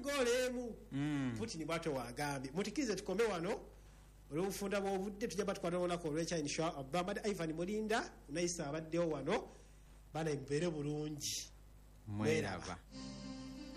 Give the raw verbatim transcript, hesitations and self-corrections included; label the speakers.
Speaker 1: goolo emu. Putin bw'atyo wagambye. Mutikirize tukome wano olw'obufunda bw'obudde tujja batukwata olunaku olw'ekya inshallah. Mbadde Ivan Mulinda Unaisa abaddewo wano bana mbeere bulungi.
Speaker 2: Mweraba.